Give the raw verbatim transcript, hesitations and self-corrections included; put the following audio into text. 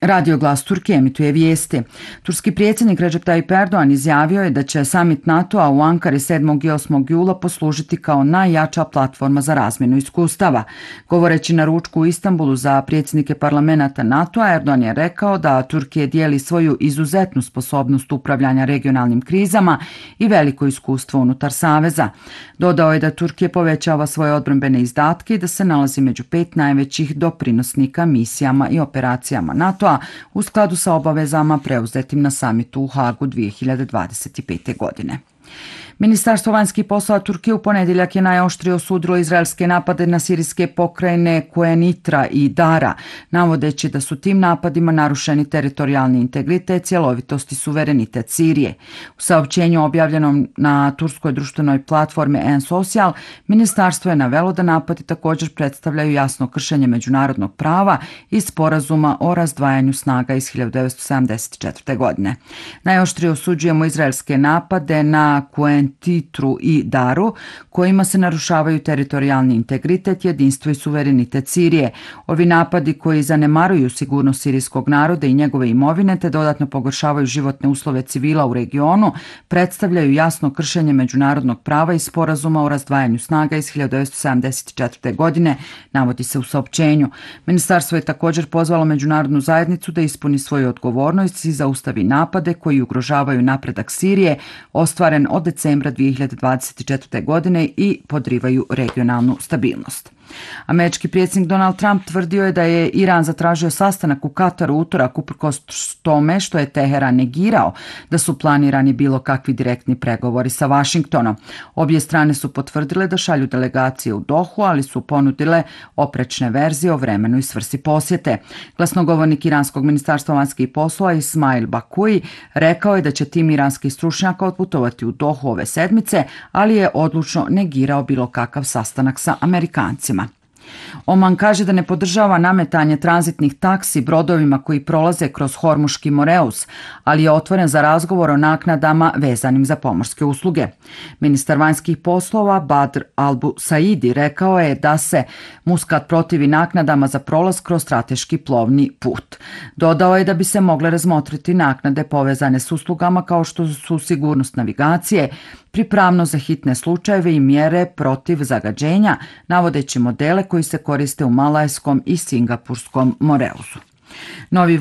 Radio Glas Turke emituje vijesti. Turski predsjednik Recep Tayyip Erdogan izjavio je da će samit NATO-a u Ankari sedmog i osmog jula poslužiti kao najjača platforma za razmjenu iskustava. Govoreći na ručku u Istanbulu za predsjednike parlamenata NATO-a, Erdogan je rekao da Turkija dijeli svoju izuzetnu sposobnost upravljanja regionalnim krizama i veliko iskustvo unutar saveza. Dodao je da Turkija povećava svoje odbrambene izdatke i da se nalazi među pet najvećih doprinosnika misijama i operacijama NATO-a u skladu sa obavezama preuzetim na samitu u Hagu dvije hiljade dvadeset pete. godine. Ministarstvo vanjskih poslova Turske u ponedjeljak je najoštrije osudilo izraelske napade na sirijske pokrajine Quneitra i Dara, navodeći da su tim napadima narušeni teritorijalni integritet, cjelovitost i suverenitet Sirije. U saopćenju objavljenom na turskoj društvenoj platformi N-Social, ministarstvo je navelo da napadi također predstavljaju jasno kršenje međunarodnog prava i sporazuma o razdvajanju snaga iz hiljadu devetsto sedamdeset četvrte. godine. Najoštrije osuđujemo izraelske napade na Quneitra Titru i Daru, kojima se narušavaju teritorijalni integritet, jedinstvo i suverenitet Sirije. Ovi napadi koji zanemaruju sigurnost sirijskog naroda i njegove imovine te dodatno pogoršavaju životne uslove civila u regionu, predstavljaju jasno kršenje međunarodnog prava i sporazuma o razdvajanju snaga iz hiljadu devetsto sedamdeset četvrte. godine, navodi se u saopćenju. Ministarstvo je također pozvalo međunarodnu zajednicu da ispuni svoju odgovornost i zaustavi napade koji ugrožavaju napredak Sirije, ostvaren od decembra dvije hiljade dvadeset četvrte. godine i podrivaju regionalnu stabilnost. Američki predsjednik Donald Trump tvrdio je da je Iran zatražio sastanak u Kataru u utorak uprkos tome što je Teheran negirao da su planirani bilo kakvi direktni pregovori sa Vašingtonom. Obje strane su potvrdile da šalju delegacije u Dohu, ali su ponudile oprečne verzije o vremenu i svrsi posjete. Glasnogovornik iranskog ministarstva vanjskih poslova Ismail Bakui rekao je da će tim iranskih stručnjaka otputovati u Dohu ove sedmice, ali je odlučno negirao bilo kakav sastanak sa Amerikancima. Oman kaže da ne podržava nametanje tranzitnih taksi brodovima koji prolaze kroz Hormuški Moreus, ali je otvoren za razgovor o naknadama vezanim za pomorske usluge. Ministar vanjskih poslova Badr al-Busaidi rekao je da se Muscat protivi naknadama za prolaz kroz strateški plovni put. Dodao je da bi se mogle razmotriti naknade povezane s uslugama kao što su sigurnost navigacije, pripravnost za hitne slučajeve i mjere protiv zagađenja, navodeći modele koji se koriste u Malajskom i Singapurskom Moreusu. Novi